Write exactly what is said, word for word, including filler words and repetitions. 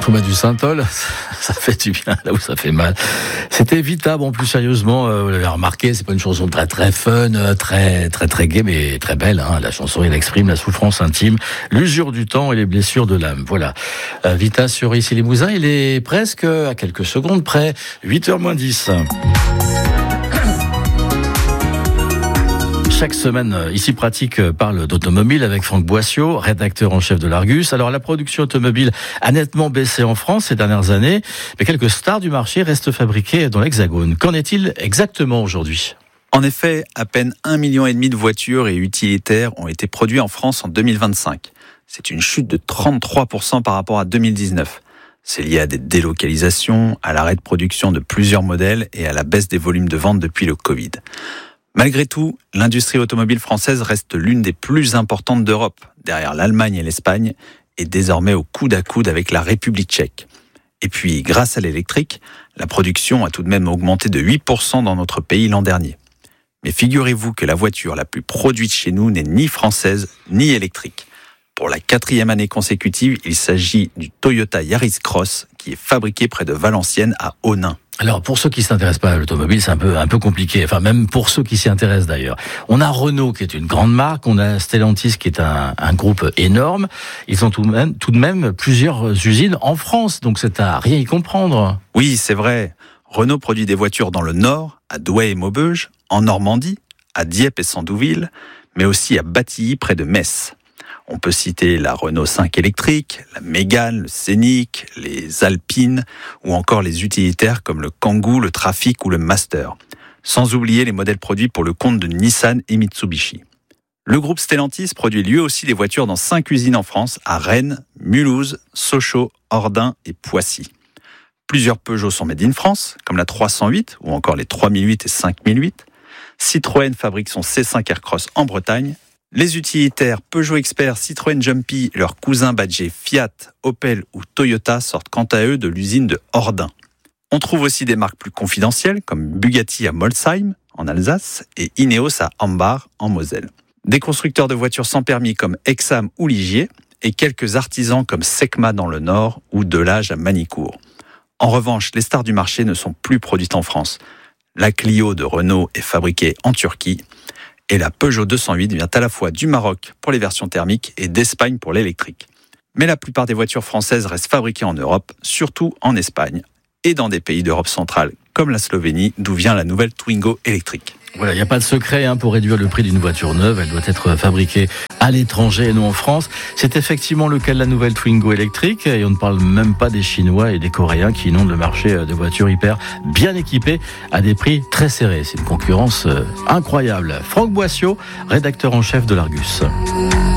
Faut mettre du Synthol, ça fait du bien là où ça fait mal. C'était Vita, bon plus sérieusement, euh, vous l'avez remarqué, c'est pas une chanson très très fun, très très très gaie, mais très belle. Hein. La chanson, elle exprime la souffrance intime, l'usure du temps et les blessures de l'âme. Voilà. Euh, Vita sur Ici Limousin, il est presque à quelques secondes près, huit heures moins dix. Chaque semaine, Ici Pratique parle d'automobile avec Franck Boissiau, rédacteur en chef de l'Argus. Alors, la production automobile a nettement baissé en France ces dernières années, mais quelques stars du marché restent fabriquées dans l'Hexagone. Qu'en est-il exactement aujourd'hui ? En effet, à peine un million et demi de voitures et utilitaires ont été produits en France en deux mille vingt-cinq. C'est une chute de trente-trois pour cent par rapport à deux mille dix-neuf. C'est lié à des délocalisations, à l'arrêt de production de plusieurs modèles et à la baisse des volumes de vente depuis le Covid. Malgré tout, l'industrie automobile française reste l'une des plus importantes d'Europe, derrière l'Allemagne et l'Espagne, et désormais au coude à coude avec la République tchèque. Et puis, grâce à l'électrique, la production a tout de même augmenté de huit pour cent dans notre pays l'an dernier. Mais figurez-vous que la voiture la plus produite chez nous n'est ni française ni électrique. Pour la quatrième année consécutive, il s'agit du Toyota Yaris Cross, qui est fabriqué près de Valenciennes à Onnaing. Alors, pour ceux qui s'intéressent pas à l'automobile, c'est un peu, un peu compliqué. Enfin, même pour ceux qui s'y intéressent d'ailleurs. On a Renault, qui est une grande marque. On a Stellantis, qui est un, un groupe énorme. Ils ont tout de même, tout de même plusieurs usines en France. Donc, c'est à rien y comprendre. Oui, c'est vrai. Renault produit des voitures dans le Nord, à Douai et Maubeuge, en Normandie, à Dieppe et Sandouville, mais aussi à Batilly, près de Metz. On peut citer la Renault cinq électrique, la Mégane, le Scénic, les Alpines ou encore les utilitaires comme le Kangoo, le Trafic ou le Master. Sans oublier les modèles produits pour le compte de Nissan et Mitsubishi. Le groupe Stellantis produit lui aussi des voitures dans cinq usines en France, à Rennes, Mulhouse, Sochaux, Ordin et Poissy. Plusieurs Peugeot sont made in France, comme la trois cent huit ou encore les trois mille huit et cinq mille huit. Citroën fabrique son C cinq Aircross en Bretagne. Les utilitaires Peugeot Expert, Citroën Jumpy, leurs cousins badgés Fiat, Opel ou Toyota sortent quant à eux de l'usine de Ordin. On trouve aussi des marques plus confidentielles comme Bugatti à Molsheim, en Alsace, et Ineos à Ambach, en Moselle. Des constructeurs de voitures sans permis comme Exam ou Ligier, et quelques artisans comme Secma dans le Nord ou Delage à Manicourt. En revanche, les stars du marché ne sont plus produites en France. La Clio de Renault est fabriquée en Turquie, et la Peugeot deux cent huit vient à la fois du Maroc pour les versions thermiques et d'Espagne pour l'électrique. Mais la plupart des voitures françaises restent fabriquées en Europe, surtout en Espagne, et dans des pays d'Europe centrale, comme la Slovénie, d'où vient la nouvelle Twingo électrique. Voilà, il n'y a pas de secret hein, pour réduire le prix d'une voiture neuve. Elle doit être fabriquée à l'étranger et non en France. C'est effectivement le cas de la nouvelle Twingo électrique. Et on ne parle même pas des Chinois et des Coréens qui inondent le marché de voitures hyper bien équipées à des prix très serrés. C'est une concurrence incroyable. Franck Boissiau, rédacteur en chef de l'Argus.